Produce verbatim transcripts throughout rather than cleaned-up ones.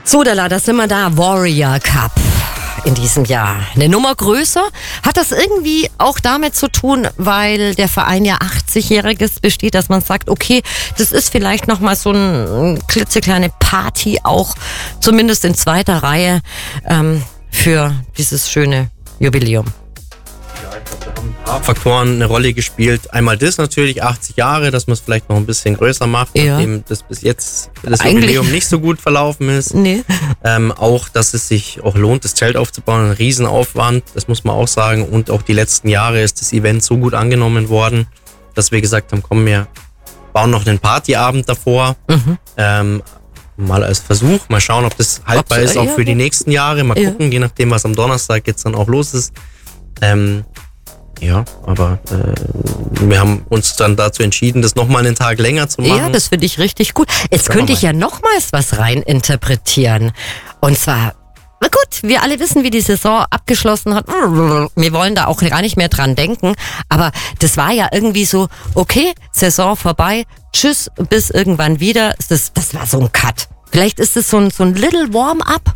So, Dalla, da sind wir da. Warrior Cup in diesem Jahr. Eine Nummer größer. Hat das irgendwie auch damit zu tun, weil der Verein ja achtzigjähriges besteht, dass man sagt, okay, das ist vielleicht nochmal so eine klitzekleine Party, auch zumindest in zweiter Reihe, ähm, für dieses schöne Jubiläum. Ein paar Faktoren eine Rolle gespielt. Einmal das natürlich, achtzig Jahre, dass man es vielleicht noch ein bisschen größer macht, ja. nachdem das bis jetzt das Eigentlich Jubiläum nicht so gut verlaufen ist. Nee. Ähm, auch, dass es sich auch lohnt, das Zelt aufzubauen, ein Riesenaufwand, das muss man auch sagen. Und auch die letzten Jahre ist das Event so gut angenommen worden, dass wir gesagt haben, komm, wir bauen noch einen Partyabend davor. Mhm. Ähm, mal als Versuch, mal schauen, ob das haltbar Ob's, ist, auch ja, für die nächsten Jahre. Mal ja. gucken, je nachdem, was am Donnerstag jetzt dann auch los ist. Ähm, Ja, aber äh, wir haben uns dann dazu entschieden, das nochmal einen Tag länger zu machen. Ja, das finde ich richtig gut. Jetzt könnte ich ja nochmals was rein interpretieren. Und zwar, na gut, wir alle wissen, wie die Saison abgeschlossen hat. Wir wollen da auch gar nicht mehr dran denken. Aber das war ja irgendwie so, okay, Saison vorbei, tschüss, bis irgendwann wieder. Das, das war so ein Cut. Vielleicht ist es so ein, so ein little Warm-up,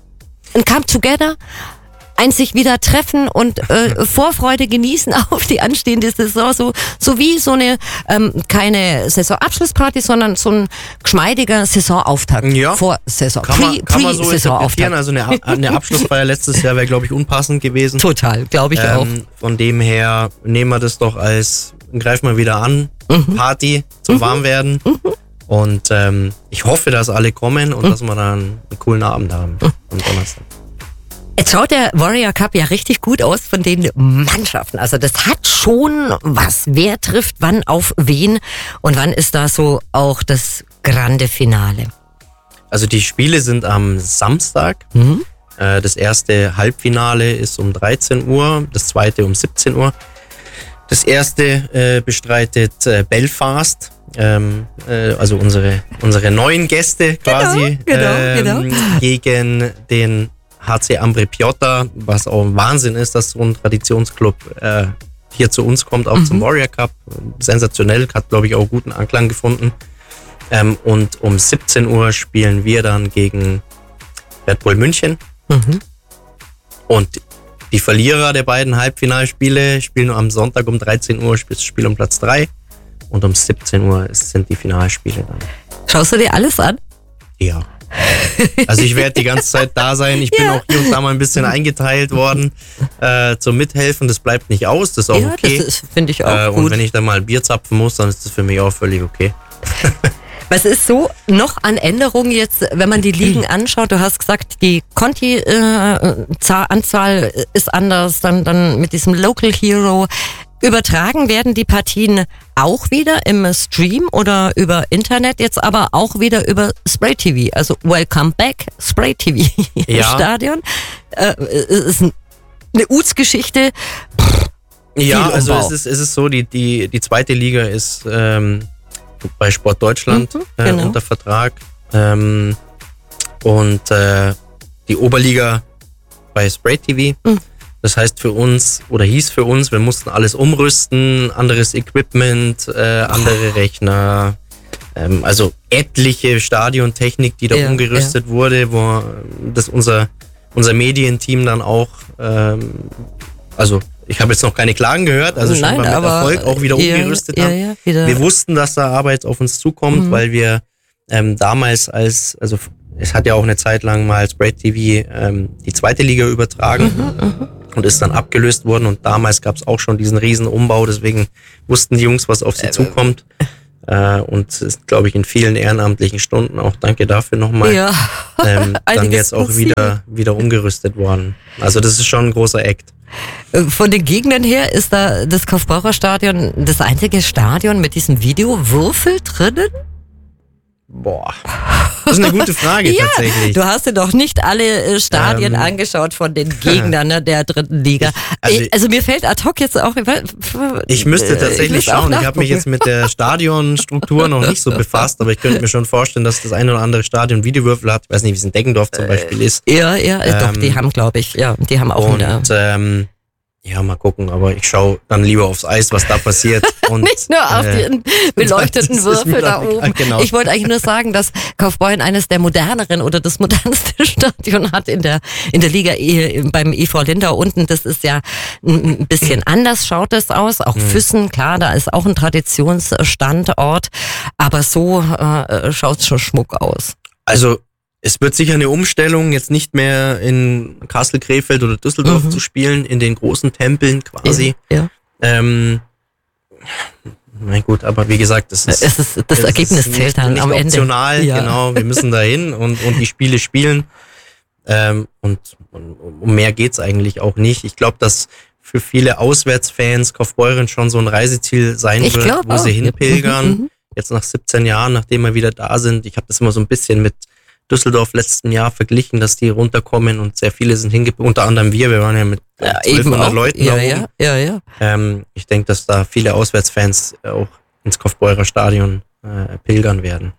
ein Come Together. Ein sich wieder treffen und äh, Vorfreude genießen auf die anstehende Saison, so, so wie so eine, ähm, keine Saisonabschlussparty, sondern so ein geschmeidiger Saisonauftakt. Ja, vor Saison. Kann man, kann man so interpretieren. Pre-Saisonauftakt. Also eine, eine Abschlussfeier letztes Jahr wäre, glaube ich, unpassend gewesen. Total, glaube ich ähm, auch. Von dem her nehmen wir das doch als, greifen wir wieder an, mhm. Party zum mhm. Warmwerden. Mhm. Und ähm, ich hoffe, dass alle kommen und mhm. dass wir dann einen coolen Abend haben mhm. am Donnerstag. Jetzt schaut der Warrior Cup ja richtig gut aus von den Mannschaften. Also das hat schon was. Wer trifft wann auf wen und wann ist da so auch das grande Finale? Also die Spiele sind am Samstag. Mhm. Das erste Halbfinale ist um dreizehn Uhr, das zweite um siebzehn Uhr. Das erste äh, bestreitet äh, Belfast, ähm, äh, also unsere, unsere neuen Gäste quasi, genau, ähm, genau. gegen den H C Ambre Piotta, was auch ein Wahnsinn ist, dass so ein Traditionsclub äh, hier zu uns kommt, auch mhm. zum Warrior Cup. Sensationell, hat, glaube ich, auch guten Anklang gefunden. Ähm, und um siebzehn Uhr spielen wir dann gegen Red Bull München. Mhm. Und die Verlierer der beiden Halbfinalspiele spielen am Sonntag um dreizehn Uhr das Spiel um Platz drei. Und um siebzehn Uhr sind die Finalspiele dann. Schaust du dir alles an? Ja. Also ich werde die ganze Zeit da sein. Ich bin ja. auch hier und da mal ein bisschen eingeteilt worden äh, zum Mithelfen. Das bleibt nicht aus, das ist auch ja, okay. Das finde ich auch äh, gut. Und wenn ich dann mal Bier zapfen muss, dann ist das für mich auch völlig okay. Was ist so noch an Änderungen jetzt, wenn man die Ligen anschaut? Du hast gesagt, die Conti-Anzahl äh, ist anders, dann, dann mit diesem Local Hero. Übertragen werden die Partien auch wieder im Stream oder über Internet, jetzt aber auch wieder über Spray T V. Also Welcome Back, Spray T V im ja. Stadion. Äh, ist eine Uts-Geschichte. Ja, also es ist, es ist so, die, die, die zweite Liga ist ähm, bei Sport Deutschland mhm, genau. äh, unter Vertrag ähm, und äh, die Oberliga bei Spray T V. Mhm. Das heißt für uns, oder hieß für uns, wir mussten alles umrüsten, anderes Equipment, äh, andere Rechner, ähm, also etliche Stadiontechnik, die da ja, umgerüstet ja. wurde, wo das unser, unser Medienteam dann auch, ähm, also ich habe jetzt noch keine Klagen gehört, also schon mal mit Erfolg auch wieder ja, umgerüstet ja, haben. Ja, wieder. Wir wussten, dass da Arbeit auf uns zukommt, mhm. weil wir ähm, damals als, also es hat ja auch eine Zeit lang mal Spray T V ähm, die zweite Liga übertragen. Mhm, und ist dann abgelöst worden und damals gab es auch schon diesen riesen Umbau, deswegen wussten die Jungs, was auf sie äh, zukommt äh, und es ist, glaube ich, in vielen ehrenamtlichen Stunden, auch danke dafür nochmal, ja. ähm, dann jetzt auch wieder, wieder umgerüstet worden. Also das ist schon ein großer Act. Von den Gegnern her ist da das Kaufbeurer-Stadion das einzige Stadion mit diesem Videowürfel drinnen? Boah, das ist eine gute Frage ja, tatsächlich. Du hast dir doch nicht alle Stadien ähm, angeschaut von den Gegnern ne, der dritten Liga. Also, also mir fällt ad hoc jetzt auch... Ich müsste tatsächlich ich schauen. Ich habe mich jetzt mit der Stadionstruktur noch nicht so befasst, aber ich könnte mir schon vorstellen, dass das eine oder andere Stadion Videowürfel hat. Ich weiß nicht, wie es in Deggendorf zum Beispiel ist. Ja, ja, ähm, doch, die haben, glaube ich, ja, die haben auch... Und ähm, Ja, mal gucken, aber ich schaue dann lieber aufs Eis, was da passiert. Und, nicht nur auf äh, die beleuchteten Würfel da oben. Genau. Ich wollte eigentlich nur sagen, dass Kaufbeuren eines der moderneren oder das modernste Stadion hat in der in der Liga e, beim E V Lindau unten. Das ist ja ein bisschen anders, schaut das aus. Auch Füssen, klar, da ist auch ein Traditionsstandort, aber so äh, schaut es schon schmuck aus. Also es wird sicher eine Umstellung, jetzt nicht mehr in Kassel, Krefeld oder Düsseldorf mhm. zu spielen, in den großen Tempeln quasi. Ja. ja. Ähm, mein gut, aber wie gesagt, das ist, es ist das es Ergebnis ist zählt dann nicht am Ende. Optional, ja. Genau, wir müssen da hin und, und die Spiele spielen. Ähm, und, und um mehr geht's eigentlich auch nicht. Ich glaube, dass für viele Auswärtsfans Kaufbeuren schon so ein Reiseziel sein ich wird, wo auch. sie hinpilgern. Mhm, mhm. Jetzt nach siebzehn Jahren, nachdem wir wieder da sind. Ich habe das immer so ein bisschen mit Düsseldorf letzten Jahr verglichen, dass die runterkommen und sehr viele sind hingekommen, unter anderem wir, wir waren ja mit ja, zwölfhundert Leuten ja, da oben. Ja, ja, ja. Ähm, ich denke, dass da viele Auswärtsfans auch ins Kaufbeurer Stadion äh, pilgern werden.